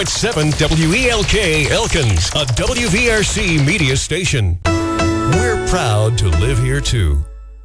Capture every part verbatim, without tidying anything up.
seven W E L K Elkins, a W V R C media station. We're proud to live here, too.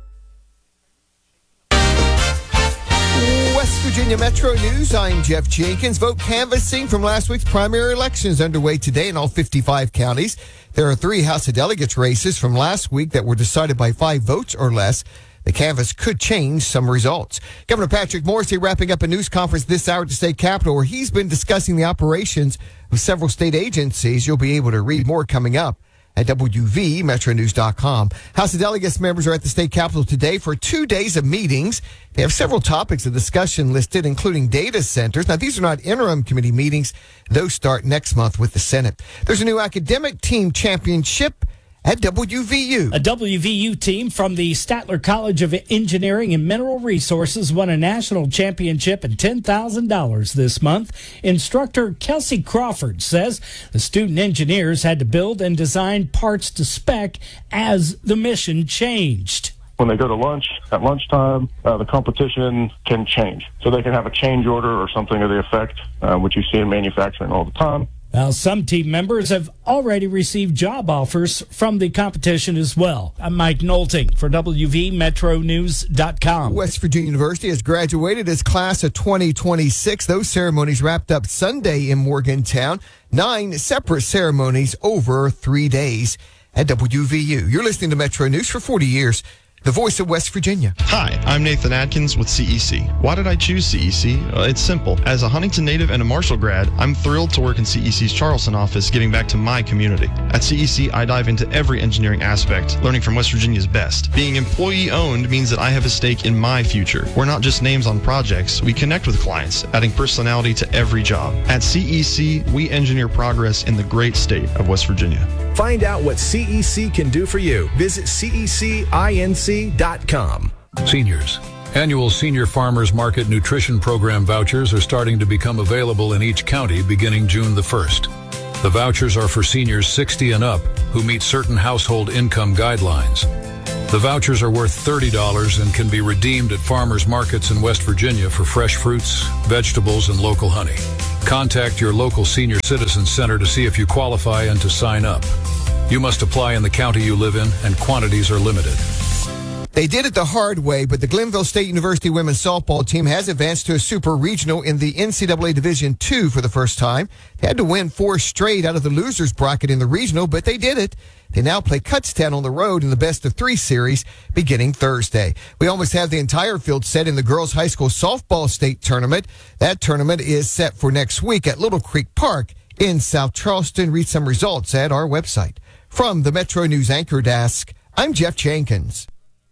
West Virginia Metro News, I'm Jeff Jenkins. Vote canvassing from last week's primary elections underway today in all fifty-five counties. There are three House of Delegates races from last week that were decided by five votes or less. The canvass could change some results. Governor Patrick Morrisey wrapping up a news conference this hour at the state capitol where he's been discussing the operations of several state agencies. You'll be able to read more coming up at W V Metro News dot com. House of Delegates members are at the state capitol today for two days of meetings. They have several topics of discussion listed, including data centers. Now, these are not interim committee meetings. Those start next month with the Senate. There's a new academic team championship at W V U. A W V U team from the Statler College of Engineering and Mineral Resources won a national championship and ten thousand dollars this month. Instructor Kelsey Crawford says the student engineers had to build and design parts to spec as the mission changed. When they go to lunch, at lunchtime, uh, the competition can change. So they can have a change order or something to the effect, uh, which you see in manufacturing all the time. Now, some team members have already received job offers from the competition as well. I'm Mike Nolting for W V Metro News dot com. West Virginia University has graduated its class of twenty twenty-six. Those ceremonies wrapped up Sunday in Morgantown. Nine separate ceremonies over three days at W V U. You're listening to Metro News for forty years. The voice of West Virginia. Hi, I'm Nathan Adkins with C E C. Why did I choose C E C? Uh, it's simple. As a Huntington native and a Marshall grad, I'm thrilled to work in C E C's Charleston office, giving back to my community. At C E C, I dive into every engineering aspect, learning from West Virginia's best. Being employee-owned means that I have a stake in my future. We're not just names on projects. We connect with clients, adding personality to every job. At C E C, we engineer progress in the great state of West Virginia. Find out what C E C can do for you. Visit C E C inc dot com. Seniors. Annual Senior Farmers Market Nutrition Program vouchers are starting to become available in each county beginning June the first. The vouchers are for seniors sixty and up who meet certain household income guidelines. The vouchers are worth thirty dollars and can be redeemed at farmers markets in West Virginia for fresh fruits, vegetables, and local honey. Contact your local senior citizen center to see if you qualify and to sign up. You must apply in the county you live in, and quantities are limited. They did it the hard way, but the Glenville State University women's softball team has advanced to a super regional in the N C double A Division two for the first time. They had to win four straight out of the losers bracket in the regional, but they did it. They now play Kutztown on the road in the best of three series beginning Thursday. We almost have the entire field set in the girls high school softball state tournament. That tournament is set for next week at Little Creek Park in South Charleston. Read some results at our website. From the Metro News Anchor Desk, I'm Jeff Jenkins.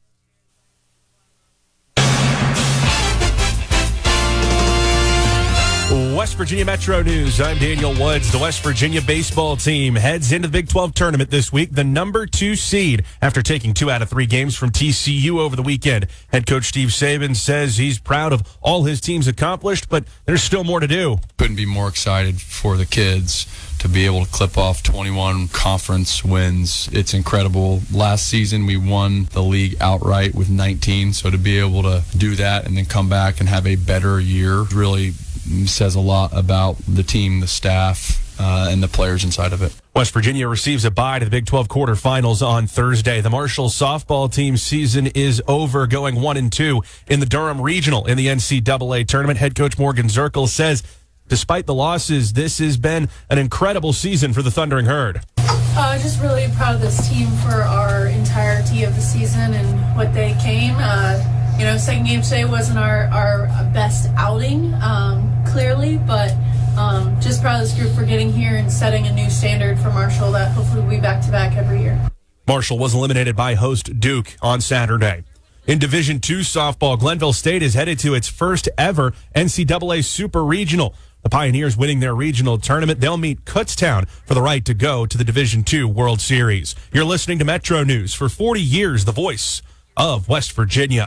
West Virginia Metro News, I'm Daniel Woods. The West Virginia baseball team heads into the Big twelve tournament this week, the number two seed, after taking two out of three games from T C U over the weekend. Head coach Steve Saban says he's proud of all his team's accomplished, but there's still more to do. Couldn't be more excited for the kids to be able to clip off twenty-one conference wins. It's incredible. Last season, we won the league outright with nineteen, so to be able to do that and then come back and have a better year really says a lot about the team, the staff, uh, and the players inside of it. West Virginia receives a bye to the Big twelve quarterfinals on Thursday. The Marshall softball team season is over, going one and two in the Durham Regional in the N C double A tournament. Head coach Morgan Zirkle says, despite the losses, this has been an incredible season for the Thundering Herd. Uh, just really proud of this team for our entirety of the season and what they came. Uh, you know, second game today wasn't our, our best outing, um, clearly, but um, just proud of this group for getting here and setting a new standard for Marshall that hopefully will be back-to-back every year. Marshall was eliminated by host Duke on Saturday. In Division two softball, Glenville State is headed to its first ever N C double A Super Regional. The Pioneers winning their regional tournament. They'll meet Kutztown for the right to go to the Division two World Series. You're listening to Metro News for forty years, the voice of West Virginia.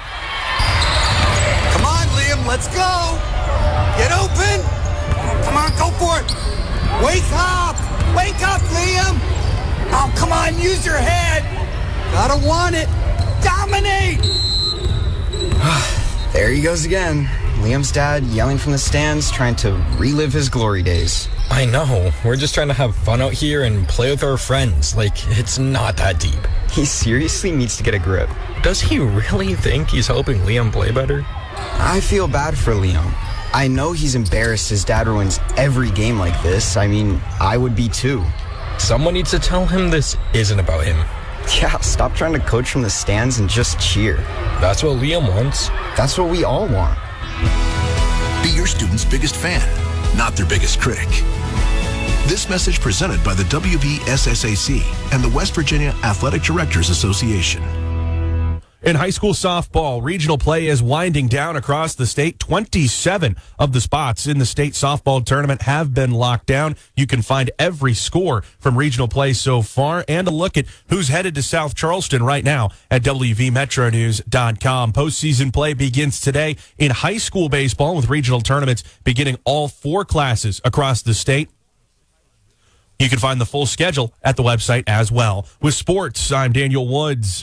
Come on, Liam, let's go. Get open. Come on, go for it. Wake up. Wake up, Liam. Oh, come on, use your head. Gotta want it. Dominate. There he goes again. Liam's dad yelling from the stands, trying to relive his glory days. I know. We're just trying to have fun out here and play with our friends. Like, it's not that deep. He seriously needs to get a grip. Does he really think he's helping Liam play better? I feel bad for Liam. I know he's embarrassed his dad ruins every game like this. I mean, I would be too. Someone needs to tell him this isn't about him. Yeah, stop trying to coach from the stands and just cheer. That's what Liam wants. That's what we all want. Be your student's biggest fan, not their biggest critic. This message presented by the W V S S A C and the West Virginia Athletic Directors Association. In high school softball, regional play is winding down across the state. twenty-seven of the spots in the state softball tournament have been locked down. You can find every score from regional play so far and a look at who's headed to South Charleston right now at W V Metro News dot com. Postseason play begins today in high school baseball with regional tournaments beginning all four classes across the state. You can find the full schedule at the website as well. With sports, I'm Daniel Woods.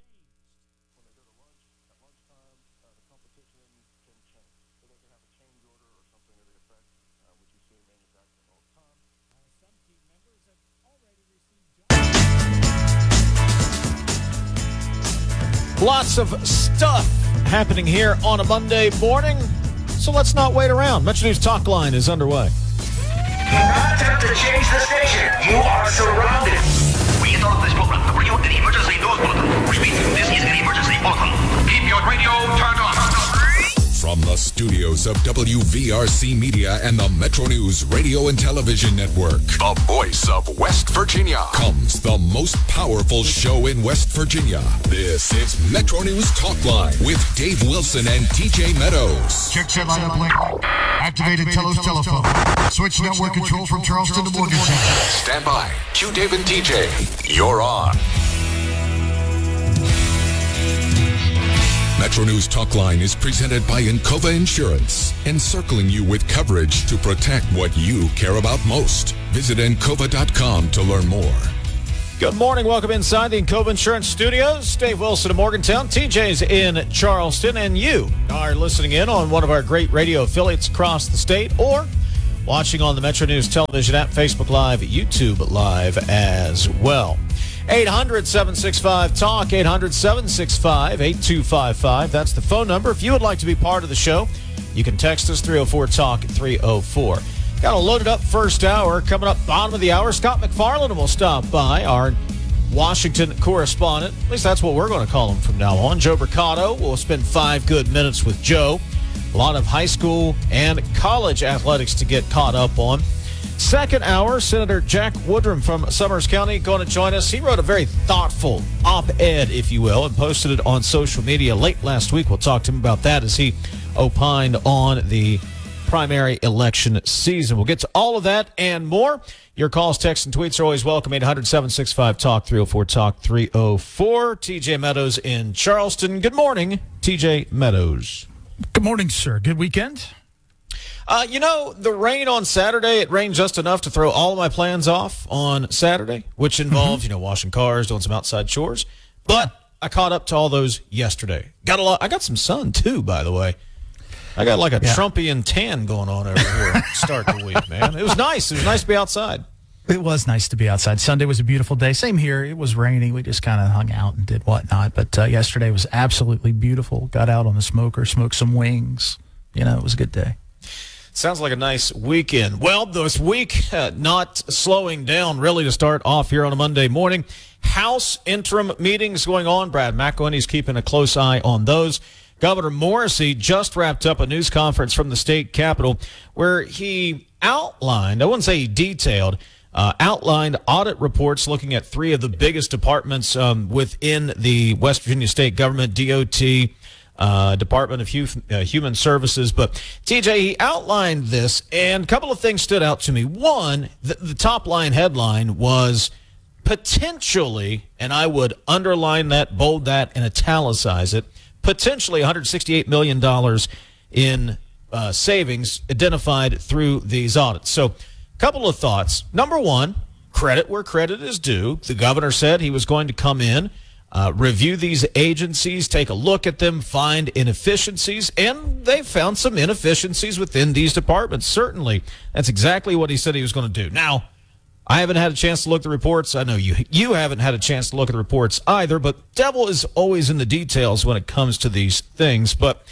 Lots of stuff happening here on a Monday morning, so let's not wait around. Metro News Talk Line is underway. Do not attempt to change the station. You are surrounded. We interrupt this program to bring you an emergency news bulletin. Repeat, this is an emergency bulletin. Keep your radio turned on. From the studios of W V R C Media and the Metro News Radio and Television Network, the voice of West Virginia, comes the most powerful show in West Virginia. This is Metro News Talk Line with Dave Wilson and T J Meadows. Check set lineup link. Activated Telos telephone. Switch network control from Charleston to Morgantown. Stand by. Q Dave and T J. You're on. Metro News Talk Line is presented by Encova Insurance, encircling you with coverage to protect what you care about most. Visit Encova dot com to learn more. Good morning. Welcome inside the Encova Insurance Studios. Dave Wilson of Morgantown. T J's in Charleston. And you are listening in on one of our great radio affiliates across the state or watching on the Metro News television app, Facebook Live, YouTube Live as well. eight hundred, seven six five, talk, eight hundred, seven six five, eight two five five. That's the phone number. If you would like to be part of the show, you can text us three oh four talk at three oh four. Got a loaded up first hour. Coming up bottom of the hour, Scott McFarland will stop by, our Washington correspondent. At least that's what we're going to call him from now on. Joe Mercado will spend five good minutes with Joe. A lot of high school and college athletics to get caught up on. Second hour, Senator Jack Woodrum from Summers County going to join us. He wrote a very thoughtful op-ed, if you will, and posted it on social media late last week. We'll talk to him about that as he opined on the primary election season. We'll get to all of that and more. Your calls, texts, and tweets are always welcome. eight hundred, seven six five, talk, three oh four, talk, three oh four. T J Meadows in Charleston. Good morning, T J Meadows. Good morning, sir. Good weekend? Uh, you know, the rain on Saturday, it rained just enough to throw all of my plans off on Saturday, which involved, mm-hmm. you know, washing cars, doing some outside chores. But I caught up to all those yesterday. Got a lot. I got some sun, too, by the way. I got like a yeah. Trumpian tan going on over here to start the week, man. It was nice. It was nice to be outside. It was nice to be outside. Sunday was a beautiful day. Same here. It was rainy. We just kind of hung out and did whatnot. But uh, yesterday was absolutely beautiful. Got out on the smoker, smoked some wings. You know, it was a good day. Sounds like a nice weekend. Well, this week, uh, not slowing down really to start off here on a Monday morning. House interim meetings going on. Brad McElhinney's keeping a close eye on those. Governor Morrissey just wrapped up a news conference from the state capitol where he outlined, I wouldn't say he detailed, uh, outlined audit reports looking at three of the biggest departments um, within the West Virginia state government, D O T, Uh, Department of Hu- uh, Human Services. But T J, he outlined this, and a couple of things stood out to me. One, the, the top line headline was potentially, and I would underline that, bold that, and italicize it, potentially one hundred sixty-eight million dollars in uh, savings identified through these audits. So a couple of thoughts. Number one, credit where credit is due. The governor said he was going to come in uh, review these agencies, take a look at them, find inefficiencies, and they found some inefficiencies within these departments. Certainly, that's exactly what he said he was going to do. Now, I haven't had a chance to look at the reports. I know you you haven't had a chance to look at the reports either, but devil is always in the details when it comes to these things. But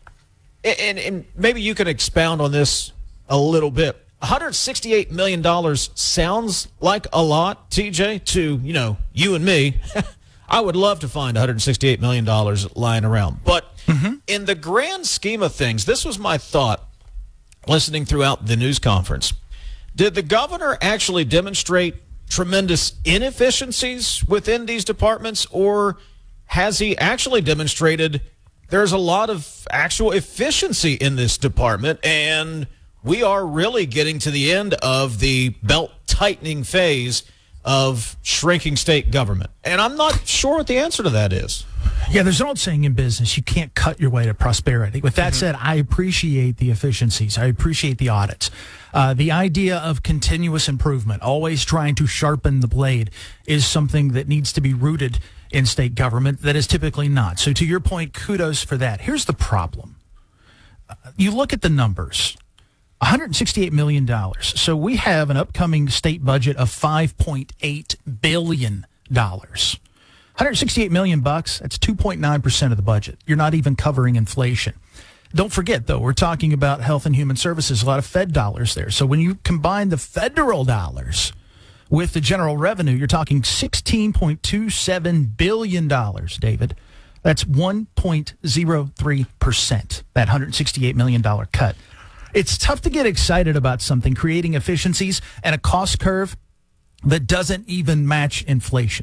and, and maybe you can expound on this a little bit. one hundred sixty-eight million dollars sounds like a lot, T J, to, you know, you and me. I would love to find one hundred sixty-eight million dollars lying around. But mm-hmm. in the grand scheme of things, this was my thought listening throughout the news conference. Did the governor actually demonstrate tremendous inefficiencies within these departments, or has he actually demonstrated there's a lot of actual efficiency in this department, and we are really getting to the end of the belt-tightening phase of shrinking state government? And I'm not sure what the answer to that is. Yeah, there's an old saying in business, you can't cut your way to prosperity. With that mm-hmm. said, I appreciate the efficiencies. I appreciate the audits. Uh, the idea of continuous improvement, always trying to sharpen the blade, is something that needs to be rooted in state government that is typically not. So to your point, kudos for that. Here's the problem. Uh, you look at the numbers, one hundred sixty-eight million dollars. So we have an upcoming state budget of five point eight billion dollars. one hundred sixty-eight million bucks, that's two point nine percent of the budget. You're not even covering inflation. Don't forget, though, we're talking about Health and Human Services, a lot of Fed dollars there. So when you combine the federal dollars with the general revenue, you're talking sixteen point two seven billion dollars, David. That's one point zero three percent, that one hundred sixty-eight million dollars cut. It's tough to get excited about something, creating efficiencies and a cost curve that doesn't even match inflation.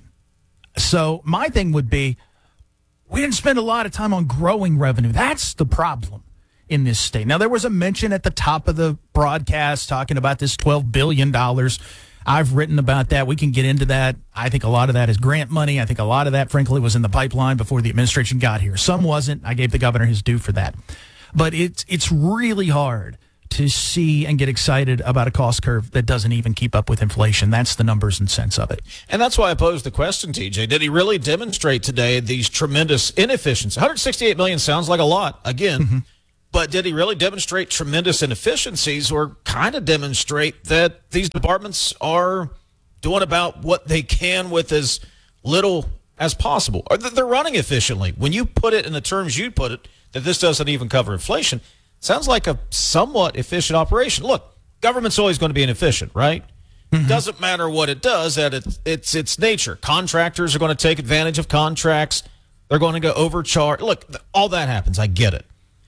So my thing would be, we didn't spend a lot of time on growing revenue. That's the problem in this state. Now, there was a mention at the top of the broadcast talking about this twelve billion dollars. I've written about that. We can get into that. I think a lot of that is grant money. I think a lot of that, frankly, was in the pipeline before the administration got here. Some wasn't. I gave the governor his due for that. But it's it's really hard to see and get excited about a cost curve that doesn't even keep up with inflation. That's the numbers and sense of it. And that's why I posed the question, T J. Did he really demonstrate today these tremendous inefficiencies? one hundred sixty-eight million dollars sounds like a lot, again. Mm-hmm. But did he really demonstrate tremendous inefficiencies, or kind of demonstrate that these departments are doing about what they can with as little as possible, or that they're running efficiently? When you put it in the terms you put it, that this doesn't even cover inflation, sounds like a somewhat efficient operation. Look, government's always going to be inefficient, right? Mm-hmm. Doesn't matter what it does, that it's, it's its nature. Contractors are going to take advantage of contracts. They're going to go overcharge. Look, all that happens. I get it.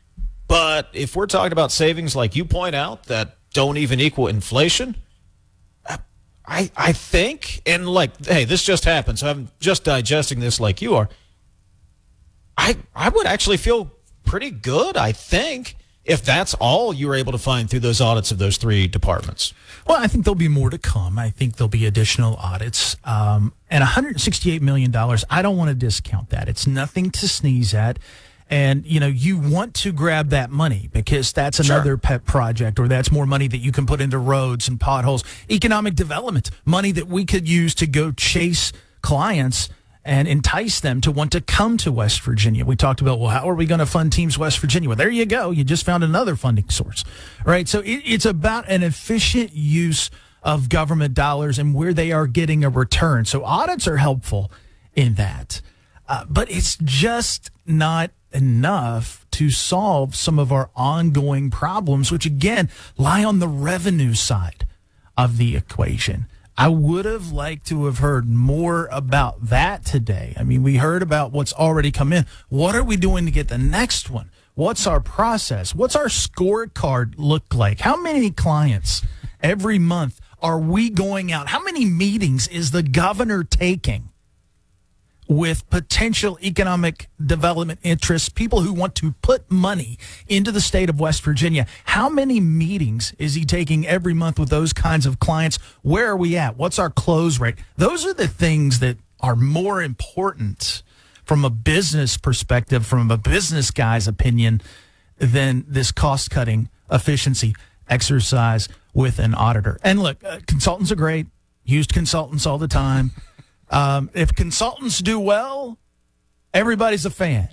But if we're talking about savings, like you point out, that don't even equal inflation, I I think, and like, hey, this just happened, so I'm just digesting this like you are. I I would actually feel pretty good, I think, if that's all you were able to find through those audits of those three departments. Well, I think there'll be more to come. I think there'll be additional audits. Um, and one hundred sixty-eight million dollars, I don't want to discount that. It's nothing to sneeze at. And, you know, you want to grab that money because that's another sure. pet project, or that's more money that you can put into roads and potholes. Economic development, money that we could use to go chase clients and entice them to want to come to West Virginia. We talked about, well, how are we going to fund Teams West Virginia? Well, there you go. You just found another funding source, right? So it, it's about an efficient use of government dollars and where they are getting a return. So audits are helpful in that. Uh, but it's just not enough to solve some of our ongoing problems, which, again, lie on the revenue side of the equation. I would have liked to have heard more about that today. I mean, we heard about what's already come in. What are we doing to get the next one? What's our process? What's our scorecard look like? How many clients every month are we going out? How many meetings is the governor taking with potential economic development interests, people who want to put money into the state of West Virginia? How many meetings is he taking every month with those kinds of clients? Where are we at? What's our close rate? Those are the things that are more important from a business perspective, from a business guy's opinion, than this cost-cutting efficiency exercise with an auditor. And look, uh, consultants are great. Used consultants all the time. Um, if consultants do well, everybody's a fan.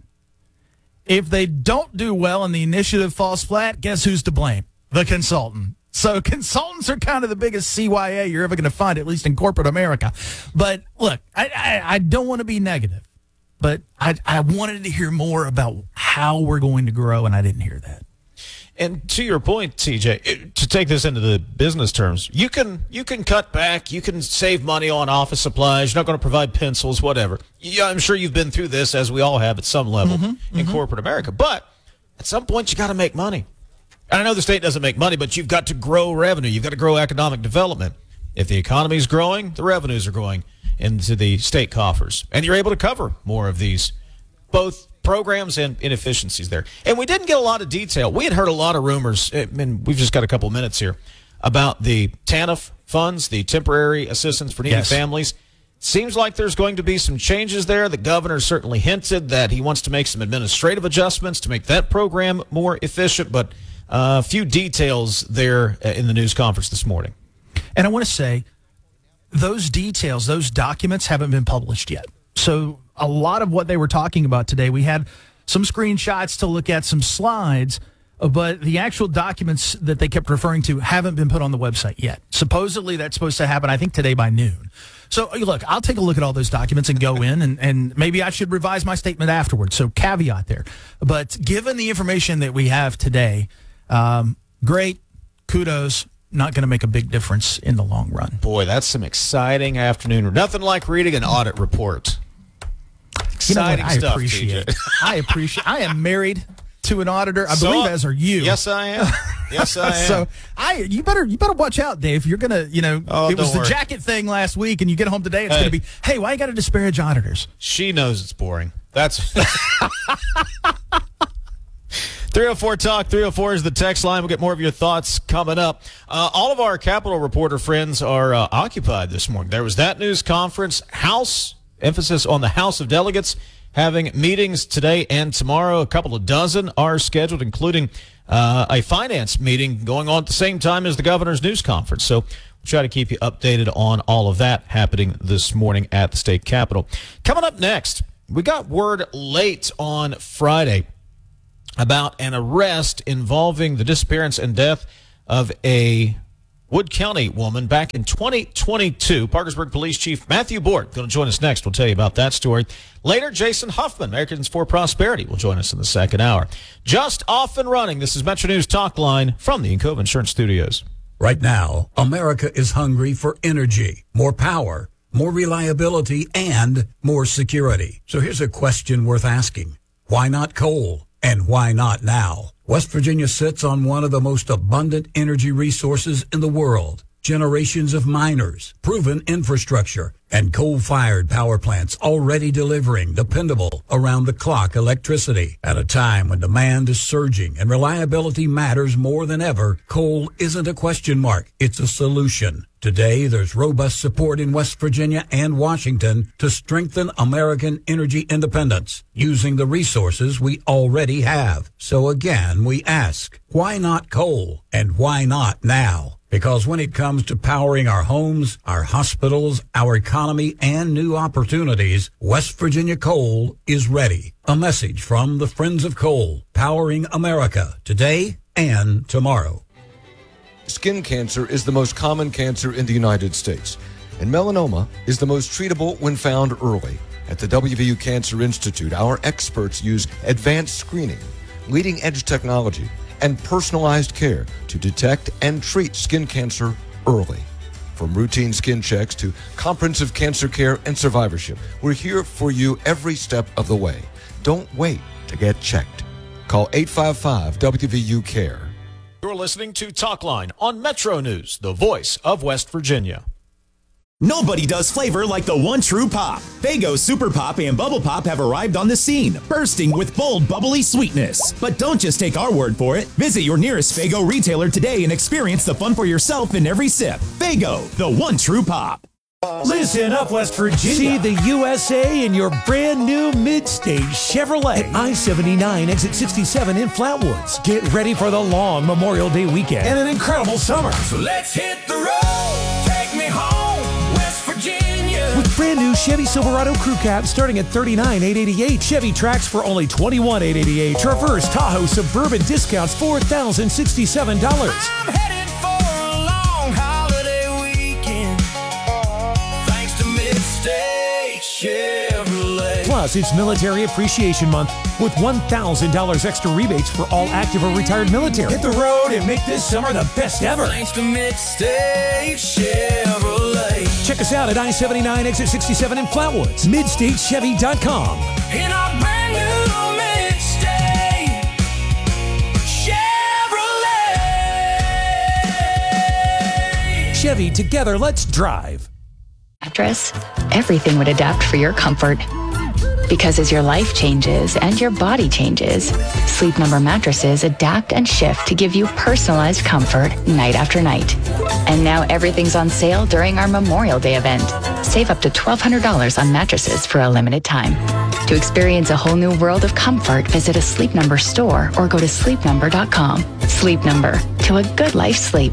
If they don't do well and the initiative falls flat, guess who's to blame? The consultant. So consultants are kind of the biggest C Y A you're ever going to find, at least in corporate America. But look, I, I, I don't want to be negative, but I, I wanted to hear more about how we're going to grow, and I didn't hear that. And to your point, T J, to take this into the business terms, you can you can cut back, you can save money on office supplies, you're not going to provide pencils, whatever. Yeah, I'm sure you've been through this, as we all have at some level Mm-hmm, in mm-hmm. corporate America. But at some point, you got to make money. And I know the state doesn't make money, but you've got to grow revenue. You've got to grow economic development. If the economy is growing, the revenues are growing into the state coffers. And you're able to cover more of these, both programs and inefficiencies there. And we didn't get a lot of detail. We had heard a lot of rumors, and we've just got a couple minutes here, about the TANF funds, the temporary assistance for needy Yes. families. Seems like there's going to be some changes there. The governor certainly hinted that he wants to make some administrative adjustments to make that program more efficient, but a few details there in the news conference this morning. And I want to say, those details, those documents haven't been published yet. So a lot of what they were talking about today, we had some screenshots to look at, some slides, but the actual documents that they kept referring to haven't been put on the website yet. Supposedly that's supposed to happen, I think, today by noon. So, look, I'll take a look at all those documents and go in, and, and maybe I should revise my statement afterwards. So caveat there. But given the information that we have today, um, great, kudos. Not going to make a big difference in the long run. Boy, that's some exciting afternoon. Nothing like reading an audit report. Exciting you know what? I stuff, appreciate T J. I appreciate I am married to an auditor. I So- believe as are you. Yes, I am. Yes, I am. So I you better you better watch out, Dave. You're gonna, you know, Oh, it was don't the worry. jacket thing last week, and you get home today, it's Hey. gonna be, hey, why you gotta disparage auditors? She knows it's boring. That's three oh four Talk. three oh four is the text line. We'll get more of your thoughts coming up. Uh, all of our Capitol Reporter friends are uh, occupied this morning. There was that news conference. House, emphasis on the House of Delegates, having meetings today and tomorrow. A couple of dozen are scheduled, including uh, a finance meeting going on at the same time as the governor's news conference. So we'll try to keep you updated on all of that happening this morning at the state capitol. Coming up next, we got word late on Friday about an arrest involving the disappearance and death of a Wood County woman back in twenty twenty-two. Parkersburg Police Chief Matthew Board going to join us next. We'll tell you about that story. Later, Jason Huffman, Americans for Prosperity, will join us in the second hour. Just off and running. This is Metro News Talk Line from the Encova Insurance Studios. Right now, America is hungry for energy, more power, more reliability, and more security. So here's a question worth asking. Why not coal? And why not now? West Virginia sits on one of the most abundant energy resources in the world. Generations of miners, proven infrastructure, and coal-fired power plants already delivering dependable, around-the-clock electricity. At a time when demand is surging and reliability matters more than ever, coal isn't a question mark, it's a solution. Today, there's robust support in West Virginia and Washington to strengthen American energy independence using the resources we already have. So again, we ask, why not coal? And why not now? Because when it comes to powering our homes, our hospitals, our economy, and new opportunities, West Virginia Coal is ready. A message from the Friends of Coal, powering America today and tomorrow. Skin cancer is the most common cancer in the United States, and melanoma is the most treatable when found early. At the W V U Cancer Institute, our experts use advanced screening, leading-edge technology, and personalized care to detect and treat skin cancer early. From routine skin checks to comprehensive cancer care and survivorship, we're here for you every step of the way. Don't wait to get checked. Call eight five five W V U CARE. You're listening to Talk Line on Metro News, the voice of West Virginia. Nobody does flavor like the one true pop. Faygo Super Pop and Bubble Pop have arrived on the scene, bursting with bold, bubbly sweetness. But don't just take our word for it. Visit your nearest Faygo retailer today and experience the fun for yourself in every sip. Faygo, the one true pop. Listen up, West Virginia. See the U S A in your brand new mid-stage Chevrolet. I seventy-nine, exit sixty-seven in Flatwoods. Get ready for the long Memorial Day weekend and an incredible summer. So let's hit the road. Take me home, West Virginia. With brand new Chevy Silverado Crew Cab starting at thirty-nine thousand eight hundred eighty-eight dollars. Chevy Trax for only twenty-one thousand eight hundred eighty-eight dollars. Traverse, Tahoe, Suburban discounts four thousand sixty-seven dollars. I'm headed for a long holiday weekend. Thanks to Midstate Chevrolet. Plus, it's Military Appreciation Month with one thousand dollars extra rebates for all active or retired military. Hit the road and make this summer the best ever. Thanks to Midstate Chevrolet. Check us out at I seventy-nine exit sixty-seven in Flatwoods. Midstate Chevy dot com. In our brand new Midstate Chevrolet. Chevy, together, let's drive. Mattress, everything would adapt for your comfort. Because as your life changes and your body changes, Sleep Number mattresses adapt and shift to give you personalized comfort night after night. And now everything's on sale during our Memorial Day event. Save up to twelve hundred dollars on mattresses for a limited time. To experience a whole new world of comfort, visit a Sleep Number store or go to sleep number dot com. Sleep Number, to a good life sleep.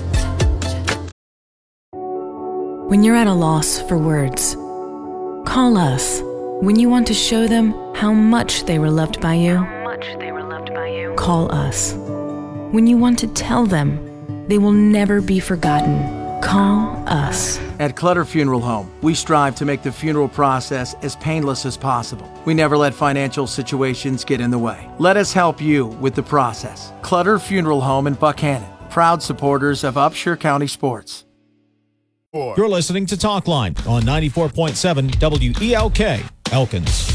When you're at a loss for words, call us. When you want to show them how much they were loved by you, call us. When you want to tell them they will never be forgotten, call us. At Clutter Funeral Home, we strive to make the funeral process as painless as possible. We never let financial situations get in the way. Let us help you with the process. Clutter Funeral Home in Buckhannon, proud supporters of Upshur County sports. You're listening to Talkline on ninety-four point seven W E L K, Elkins.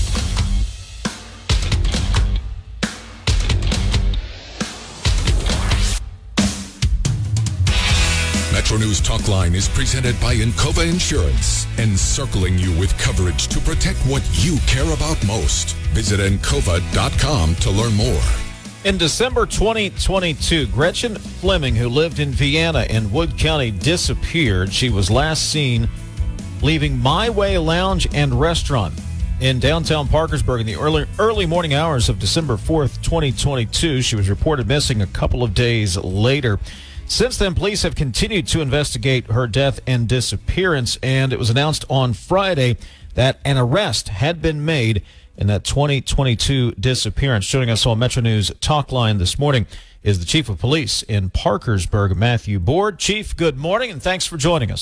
Metro News Talkline is presented by Encova Insurance, encircling you with coverage to protect what you care about most. Visit encova dot com to learn more. In December twenty twenty-two, Gretchen Fleming, who lived in Vienna in Wood County, disappeared. She was last seen leaving My Way Lounge and Restaurant in downtown Parkersburg in the early early morning hours of December fourth, twenty twenty-two. She was reported missing a couple of days later. Since then, police have continued to investigate her death and disappearance, and it was announced on Friday that an arrest had been made in that twenty twenty-two disappearance. Joining us on Metro News Talkline this morning is the Chief of Police in Parkersburg, Matthew Board. Chief, good morning, and thanks for joining us.